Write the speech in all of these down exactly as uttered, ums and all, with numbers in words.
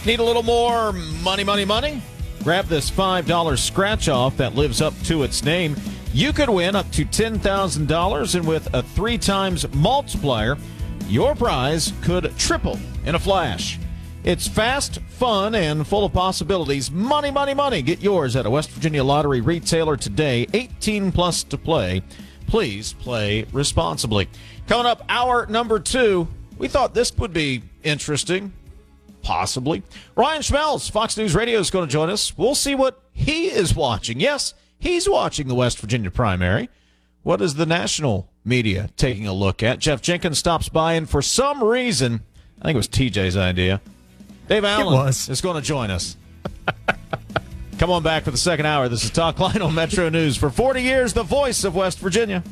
Need a little more money, money, money? Grab this five dollars scratch-off that lives up to its name. You could win up to ten thousand dollars, and with a three times multiplier, your prize could triple in a flash. It's fast, fun, and full of possibilities. Money, money, money. Get yours at a West Virginia Lottery retailer today. eighteen plus to play. Please play responsibly. Coming up, hour number two. We thought this would be interesting. Possibly. Ryan Schmelz, Fox News Radio, is going to join us. We'll see what he is watching. Yes, he's watching the West Virginia primary. What is the national media taking a look at? Jeff Jenkins stops by, and for some reason, I think it was T J's idea, Dave Allen is going to join us. Come on back for the second hour. This is Talk Line on Metro News. For forty years, the voice of West Virginia.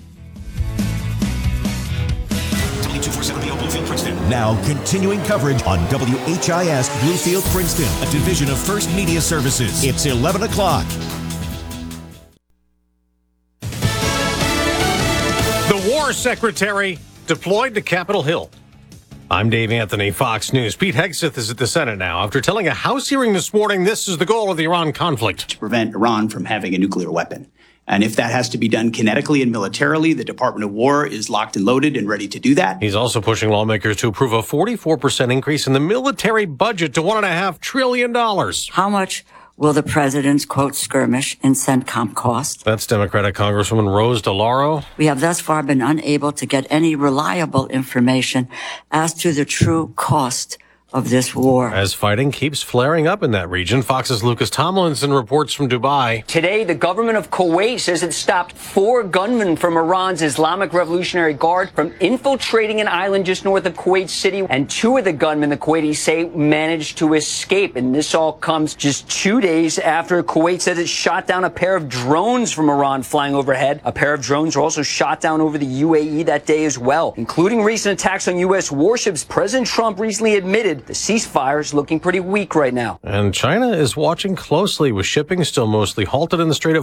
two forty-seven B O Bluefield, Princeton. Now, continuing coverage on W H I S Bluefield, Princeton, a division of First Media Services. It's eleven o'clock. The War Secretary deployed to Capitol Hill. I'm Dave Anthony, Fox News. Pete Hegseth is at the Senate now. After telling a House hearing this morning, this is the goal of the Iran conflict. To prevent Iran from having a nuclear weapon. And if that has to be done kinetically and militarily, the Department of War is locked and loaded and ready to do that. He's also pushing lawmakers to approve a forty-four percent increase in the military budget to one point five trillion dollars. How much will the president's, quote, skirmish in CENTCOM cost? That's Democratic Congresswoman Rose DeLauro. We have thus far been unable to get any reliable information as to the true cost of this war. As fighting keeps flaring up in that region, Fox's Lucas Tomlinson reports from Dubai. Today, the government of Kuwait says it stopped four gunmen from Iran's Islamic Revolutionary Guard from infiltrating an island just north of Kuwait City. And two of the gunmen, the Kuwaitis say, managed to escape. And this all comes just two days after Kuwait says it shot down a pair of drones from Iran flying overhead. A pair of drones were also shot down over the U A E that day as well, including recent attacks on U S warships. President Trump recently admitted the ceasefire is looking pretty weak right now. And China is watching closely, with shipping still mostly halted in the Strait of